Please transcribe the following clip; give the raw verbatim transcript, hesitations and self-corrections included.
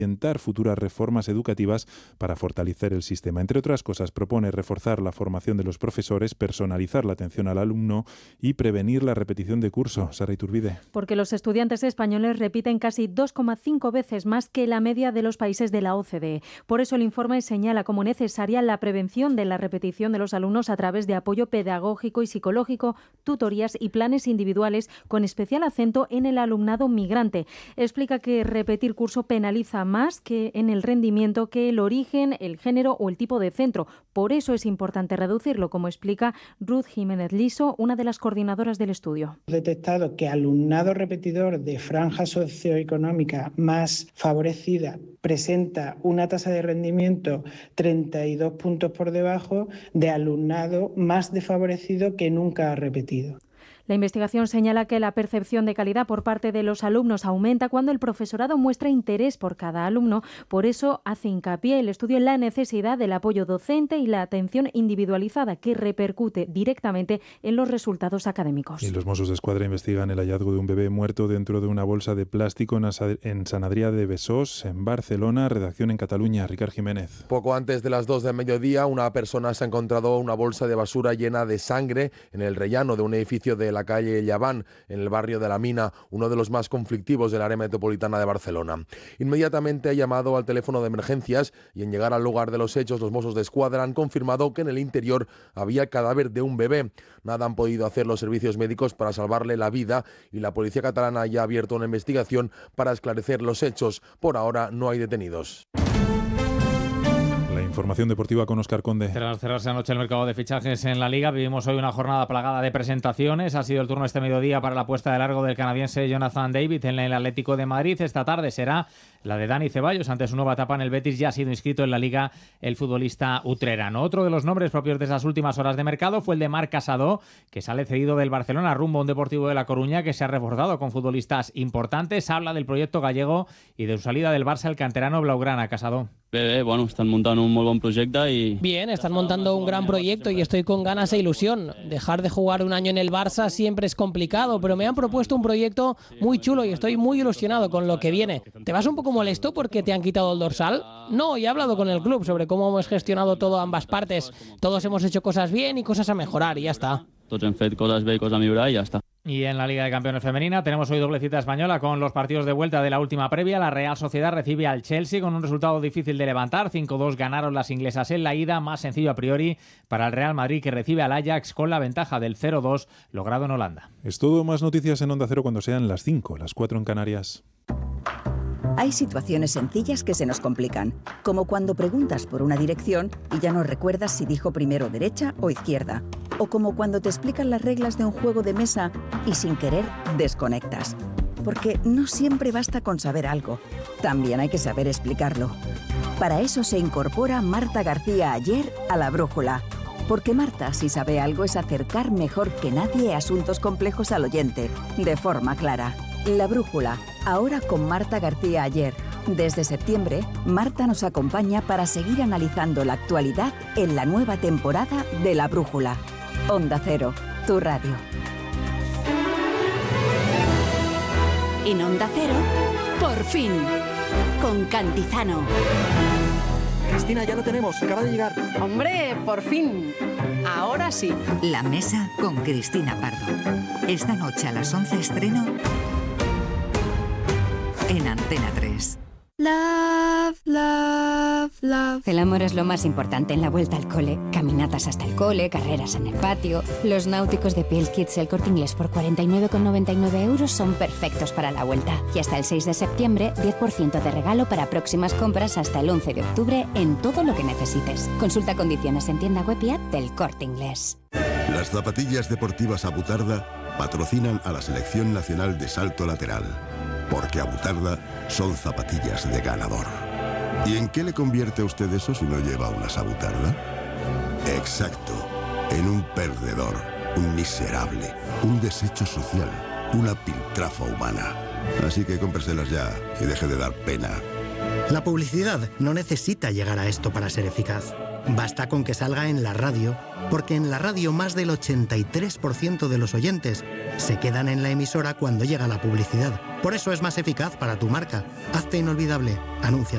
orientar futuras reformas educativas para fortalecer el sistema. Entre otras cosas, propone reforzar la formación de los profesores, personalizar la atención al alumno y prevenir la repetición de curso. Sara Iturbide. Porque los estudiantes españoles repiten casi dos coma cinco veces más que la media de los países de la O C D E. Por eso el informe señala como necesaria la prevención de la repetición de los alumnos a través de apoyo pedagógico y psicológico, tutorías y planes individuales, con especial acento en el alumnado migrante. Explica que repetir curso penaliza más que en el rendimiento que el origen, el género o el tipo de centro. Por eso es importante reducirlo, como explica Ruth Jiménez Liso, una de las coordinadoras del estudio. He detectado que alumnado repetidor de franja socioeconómica más favorecida presenta una tasa de rendimiento treinta y dos puntos por debajo de alumnado más desfavorecido que nunca ha repetido. La investigación señala que la percepción de calidad por parte de los alumnos aumenta cuando el profesorado muestra interés por cada alumno. Por eso hace hincapié el estudio en la necesidad del apoyo docente y la atención individualizada que repercute directamente en los resultados académicos. Y los Mossos d'Esquadra investigan el hallazgo de un bebé muerto dentro de una bolsa de plástico en Sant Adrià de Besòs, en Barcelona. Redacción en Cataluña, Ricard Jiménez. Poco antes de las dos del mediodía, una persona se ha encontrado una bolsa de basura llena de sangre en el rellano de un edificio de la calle Llaván, en el barrio de La Mina, uno de los más conflictivos del área metropolitana de Barcelona. Inmediatamente ha llamado al teléfono de emergencias y en llegar al lugar de los hechos, los Mossos d'Esquadra han confirmado que en el interior había el cadáver de un bebé. Nada han podido hacer los servicios médicos para salvarle la vida y la policía catalana ya ha abierto una investigación para esclarecer los hechos. Por ahora no hay detenidos. Información deportiva con Óscar Conde. Tras cerrarse anoche el mercado de fichajes en la Liga, vivimos hoy una jornada plagada de presentaciones. Ha sido el turno este mediodía para la puesta de largo del canadiense Jonathan David en el Atlético de Madrid. Esta tarde será la de Dani Ceballos. Ante su nueva etapa en el Betis ya ha sido inscrito en la Liga el futbolista utrerano. Otro de los nombres propios de esas últimas horas de mercado fue el de Marc Casado, que sale cedido del Barcelona rumbo a un Deportivo de La Coruña que se ha reforzado con futbolistas importantes. Habla del proyecto gallego y de su salida del Barça el canterano blaugrana. Casado. Bé, bé, bueno, están montando un muy buen proyecto y... Bien, están montando un gran proyecto y estoy con ganas e ilusión. Dejar de jugar un año en el Barça siempre es complicado, pero me han propuesto un proyecto muy chulo y estoy muy ilusionado con lo que viene. ¿Te vas un poco molesto porque te han quitado el dorsal? No, y he hablado con el club sobre cómo hemos gestionado todo a ambas partes. Todos hemos hecho cosas bien y cosas a mejorar y ya está. Tots hem fet coses bé i coses a millorar i ja està. Y en la Liga de Campeones femenina tenemos hoy doble cita española con los partidos de vuelta de la última previa. La Real Sociedad recibe al Chelsea con un resultado difícil de levantar. cinco dos ganaron las inglesas en la ida, más sencillo a priori para el Real Madrid, que recibe al Ajax con la ventaja del cero dos logrado en Holanda. Es todo. Más noticias en Onda Cero cuando sean las cinco, las cuatro en Canarias. Hay situaciones sencillas que se nos complican, como cuando preguntas por una dirección y ya no recuerdas si dijo primero derecha o izquierda, o como cuando te explican las reglas de un juego de mesa y sin querer desconectas. Porque no siempre basta con saber algo, también hay que saber explicarlo. Para eso se incorpora Marta García Ayer a La Brújula. Porque Marta, si sabe algo, es acercar mejor que nadie asuntos complejos al oyente, de forma clara. La Brújula, ahora con Marta García Ayer. Desde septiembre, Marta nos acompaña para seguir analizando la actualidad en la nueva temporada de La Brújula. Onda Cero, tu radio. En Onda Cero, por fin, con Cantizano. Cristina, ya lo tenemos, acaba de llegar. Hombre, por fin. Ahora sí. La Mesa con Cristina Pardo. Esta noche a las once estreno en Antena tres. Love, love, love. El amor es lo más importante en la vuelta al cole. Caminatas hasta el cole, carreras en el patio. Los náuticos de Piel Kids El Corte Inglés por cuarenta y nueve con noventa y nueve euros son perfectos para la vuelta. Y hasta el seis de septiembre, diez por ciento de regalo para próximas compras hasta el once de octubre en todo lo que necesites. Consulta condiciones en tienda web y app del Corte Inglés. Las zapatillas deportivas Abutarda patrocinan a la Selección Nacional de Salto Lateral. Porque Abutarda son zapatillas de ganador. ¿Y en qué le convierte a usted eso si no lleva unas Abutarda? Exacto, en un perdedor, un miserable, un desecho social, una piltrafa humana. Así que cómpreselas ya y deje de dar pena. La publicidad no necesita llegar a esto para ser eficaz. Basta con que salga en la radio, porque en la radio más del ochenta y tres por ciento de los oyentes se quedan en la emisora cuando llega la publicidad. Por eso es más eficaz para tu marca. Hazte inolvidable. Anuncia.